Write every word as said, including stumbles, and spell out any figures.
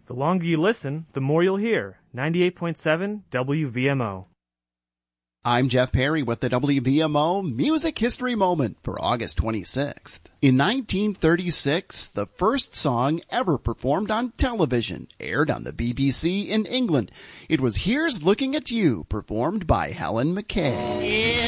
The longer you listen, the more you'll hear. ninety-eight point seven W V M O. I'm Jeff Perry with the W V M O Music History Moment for August twenty-sixth. In nineteen thirty-six, the first song ever performed on television aired on the B B C in England. It was Here's Looking at You, performed by Helen McKay.